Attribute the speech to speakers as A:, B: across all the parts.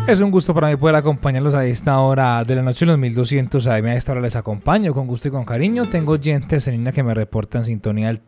A: Es un gusto para mí poder acompañarlos a esta hora de la noche en los 1200 AM. A esta hora les acompaño con gusto y con cariño. Tengo oyentes en línea que me reportan sintonía al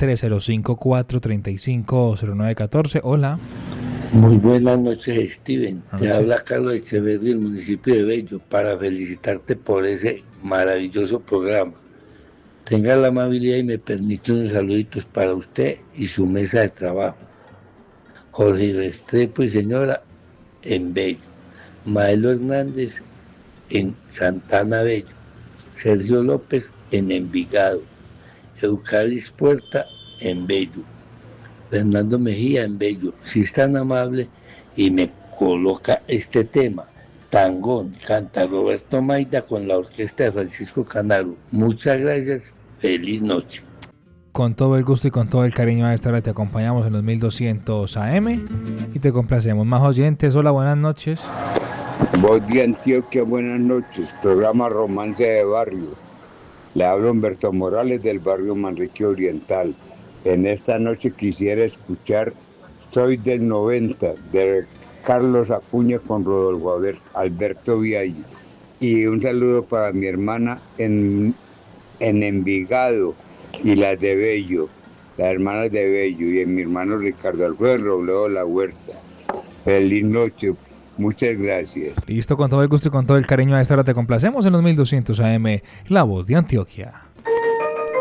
A: 305-435-0914. Hola.
B: Muy buenas noches, Steven.
A: Buenas
B: Te
A: noches.
B: habla Carlos Echeverri del municipio de Bello para felicitarte por ese maravilloso programa. Tenga la amabilidad y me permite unos saluditos para usted y su mesa de trabajo. Jorge Restrepo y señora en Bello. Maelo Hernández en Santana Bello. Sergio López en Envigado. Eucalipis Puerta en Bello. Fernando Mejía en Bello. Si es tan amable y me coloca este tema, Tangón, canta Roberto Maida con la orquesta de Francisco Canaro. Muchas gracias, feliz noche.
A: Con todo el gusto y con todo el cariño a esta hora te acompañamos en los 1200 AM y te complacemos. Más oyentes, hola, buenas noches.
C: Voz de Antioquia, buenas noches. Programa Romance de Barrio. Le hablo Humberto Morales del barrio Manrique Oriental. En esta noche quisiera escuchar Soy del 90 de Carlos Acuña con Rodolfo Alberto Vialli. Y un saludo para mi hermana en Envigado y las de Bello, las hermanas de Bello, y en mi hermano Ricardo Alfredo Robledo La Huerta. Feliz noche. Muchas gracias.
A: Listo, con todo el gusto y con todo el cariño a esta hora te complacemos en los 1200 AM, La Voz de Antioquia.